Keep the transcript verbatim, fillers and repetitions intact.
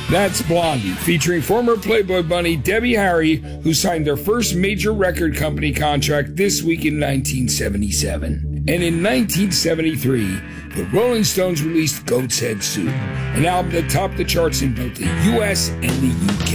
That's Blondie, featuring former Playboy bunny Debbie Harry, who signed their first major record company contract this week in nineteen seventy-seven. And in nineteen seventy-three, the Rolling Stones released Goat's Head Soup, an album that topped the charts in both the U S and the U K.